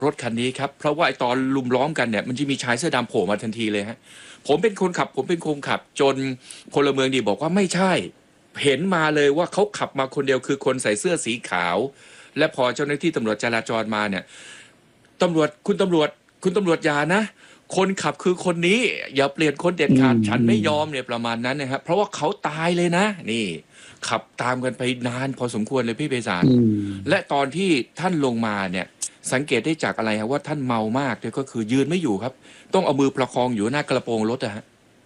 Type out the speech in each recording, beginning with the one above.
รถคันนี้ครับเพราะว่าไอตอนลุมล้อมกันเนี่ยมันจะมีชายเสื้อดำโผล่มาทันทีเลยฮะผมเป็นคนขับจนพลเมืองดีบอกว่าไม่ใช่เห็นมาเลยว่าเขาขับมาคนเดียวคือคนใส่เสื้อสีขาวและพอเจ้าหน้าที่ตำรวจจราจรมาเนี่ยคุณตำรวจอย่านะคนขับคือคนนี้อย่าเปลี่ยนคนเด็ดขาดฉันไม่ยอมเนี่ยประมาณนั้นนะครับเพราะว่าเขาตายเลยนะนี่ขับตามกันไปนานพอสมควรเลยพี่เบสารและตอนที่ท่านลงมาเนี่ยสังเกตได้จากอะไรครับว่าท่านเมามากเลยก็คือยืนไม่อยู่ครับต้องเอามือประคองอยู่หน้ากระโปรงรถอะฮะ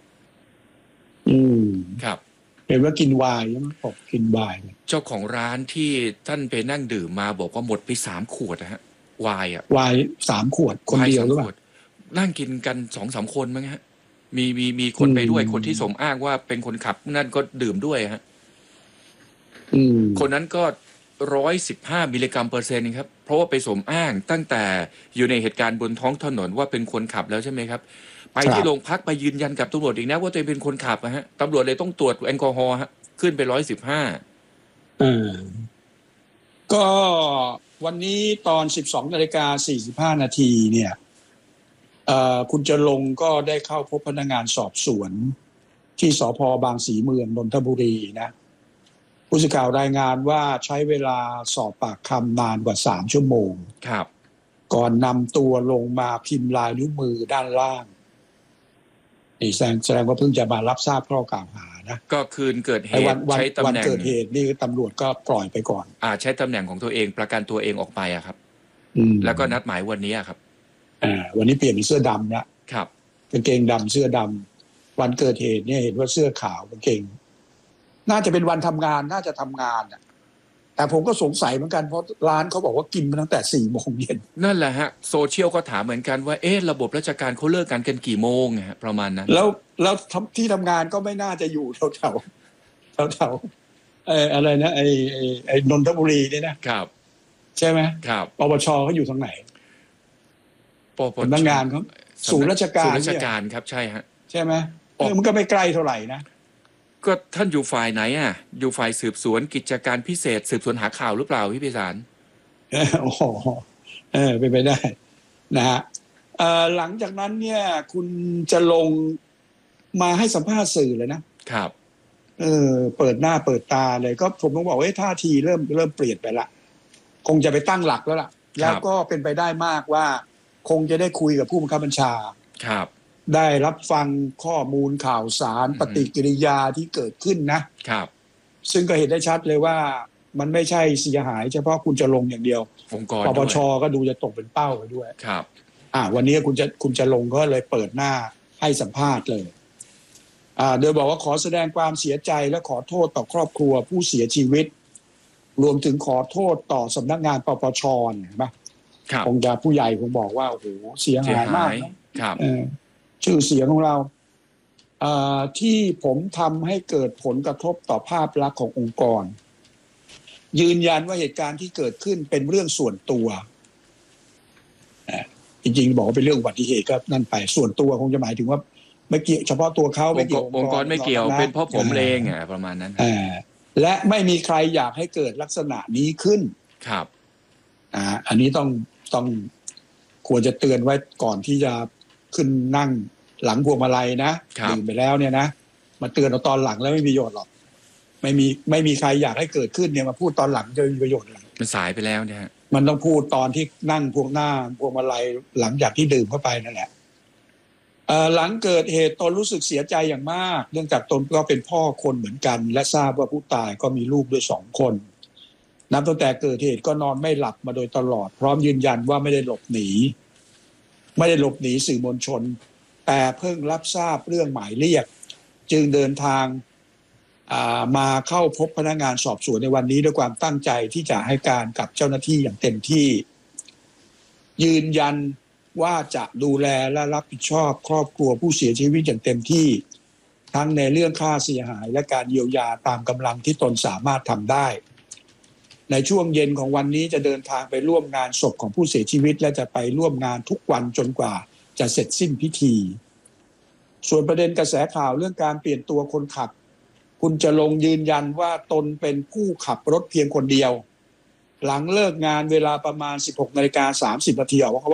ครับเห็นว่ากินไวน์ยังบอกกินไวน์เจ้าของร้านที่ท่านไปนั่งดื่มมาบอกว่าหมดไป3 ขวดนะฮะไวน์ 3 ขวดคนเดียวหรือเปล่านั่งกินกัน2-3 คนมั้งฮะมีคนไปด้วยคนที่สมอ้างว่าเป็นคนขับนั่นก็ดื่มด้วยฮะคนนั้นก็115 มิลลิกรัมเปอร์เซ็นต์ครับเพราะว่าไปสมอ้างตั้งแต่อยู่ในเหตุการณ์บนท้องถนนว่าเป็นคนขับแล้วใช่ไหมครับไปที่โรงพักไปยืนยันกับตำรวจอีกนะว่าตัวเองเป็นคนขับฮะตำรวจเลยต้องตรวจแอลกอฮอล์ฮะขึ้นไป115 ก็วันนี้ตอน 12:45 นาทีเนี่ยคุณจรงค์ก็ได้เข้าพบพนักงานสอบสวนที่สภ.บางสีเมืองนนทบุรีนะผู้สื่อข่าวรายงานว่าใช้เวลาสอบปากคำนานกว่า3 ชั่วโมงครับก่อนนำตัวลงมาพิมพ์ลายนิ้วมือด้านล่างนี่แสดงว่าเพิ่งจะมารับทราบข้อกล่าวหานะก็คืนเกิดเหตุใช้ตำแหน่งวันเกิดเหตุนี่ตำรวจก็ปล่อยไปก่อนใช้ตำแหน่งของตัวเองประกันตัวเองออกไปอะครับแล้วก็นัดหมายวันนี้ครับวันนี้เปลี่ยนเป็นเสื้อดำแล้วครับกางเกงดำเสื้อดำวันเกิดเหตุเนี่ยเห็นว่าเสื้อขาวกางเกงน่าจะเป็นวันทำงานน่าจะทำงานแต่ผมก็สงสัยเหมือนกันเพราะร้านเขาบอกว่ากินมาตั้งแต่4 โมงเย็นนั่นแหละฮะโซเชียลก็ถามเหมือนกันว่าระบบราชการเขาเลิกกันกี่โมงฮะประมาณนั้นแล้วที่ทำงานก็ไม่น่าจะอยู่แถวอะไรนะไอ้นนทบุรีนี่นะครับใช่ไหมครับปปชเขาอยู่ทางไหนพนักงานเขาศูนย์ราชการครับใช่ฮะใช่ไหมมันก็ไม่ใกล้เท่าไหร่นะก็ท่านอยู่ฝ่ายไหนอยู่ฝ่ายสืบสวนกิจการพิเศษสืบสวนหาข่าวหรือเปล่าพี่พิสารโอ้โหเป็นไปได้นะฮะหลังจากนั้นเนี่ยคุณจะลงมาให้สัมภาษณ์สื่อเลยนะครับเปิดหน้าเปิดตาเลยก็ผมต้องบอกว่าท่าทีเริ่มเปลี่ยนไปละคงจะไปตั้งหลักแล้วล่ะแล้วก็เป็นไปได้มากว่าคงจะได้คุยกับผู้บังคับบัญชาครับได้รับฟังข้อมูลข่าวสารปฏิกิริยาที่เกิดขึ้นนะครับซึ่งก็เห็นได้ชัดเลยว่ามันไม่ใช่เสียหายเฉพาะคุณจะลงอย่างเดียวองค์กรปปชก็ดูจะตกเป็นเป้าไปด้วยครับวันนี้คุณจะลงก็เลยเปิดหน้าให้สัมภาษณ์เลยโดยบอกว่าขอแสดงความเสียใจและขอโทษต่อครอบครัวผู้เสียชีวิตรวมถึงขอโทษต่อสำนักงานปปชเห็นไหมคงจะผู้ใหญ่คงบอกว่าโอ้โหเสียหายมากครับชื่อเสียงของเราที่ผมทำให้เกิดผลกระทบต่อภาพลักษณ์ขององค์กรยืนยันว่าเหตุการณ์ที่เกิดขึ้นเป็นเรื่องส่วนตัวจริงๆบอกว่าเป็นเรื่องอุบัติเหตุก็นั่นไปส่วนตัวคงจะหมายถึงว่าไม่เกี่ยวเฉพาะตัวเขาไม่เกี่ยวองค์กรไม่เกี่ยวเป็นเพราะผมเองประมาณนั้นและไม่มีใครอยากให้เกิดลักษณะนี้ขึ้นครับอันนี้ต้องควรจะเตือนไว้ก่อนที่จะขึ้นนั่งหลังพวงมาลัยนะดื่มไปแล้วเนี่ยนะมาเตือนเอาตอนหลังแล้วไม่มีประโยชน์หรอกไม่มีใครอยากให้เกิดขึ้นเนี่ยมาพูดตอนหลังจะมีประโยชน์อะไรมันสายไปแล้วเนี่ยมันต้องพูดตอนที่นั่งพวงมาลัยหลังจากที่ดื่มเข้าไปนั่นแหละหลังเกิดเหตุตนรู้สึกเสียใจอย่างมากเนื่องจากตนก็เป็นพ่อคนเหมือนกันและทราบว่าผู้ตายก็มีลูกด้วย2 คนนับตั้งแต่เกิดเหตุก็นอนไม่หลับมาโดยตลอดพร้อมยืนยันว่าไม่ได้หลบหนีสื่อมวลชนแต่เพิ่งรับทราบเรื่องหมายเรียกจึงเดินทางมาเข้าพบพนักงานสอบสวนในวันนี้ด้วยความตั้งใจที่จะให้การกับเจ้าหน้าที่อย่างเต็มที่ยืนยันว่าจะดูแลและรับผิดชอบครอบครัวผู้เสียชีวิตอย่างเต็มที่ทั้งในเรื่องค่าเสียหายและการเยียวยาตามกำลังที่ตนสามารถทำได้ในช่วงเย็นของวันนี้จะเดินทางไปร่วมงานศพของผู้เสียชีวิตและจะไปร่วมงานทุกวันจนกว่าจะเสร็จสิ้นพิธีส่วนประเด็นกระแสข่าวเรื่องการเปลี่ยนตัวคนขับคุณจะลงยืนยันว่าตนเป็นผู้ขับรถเพียงคนเดียวหลังเลิกงานเวลาประมาณ 16:30 น.ออก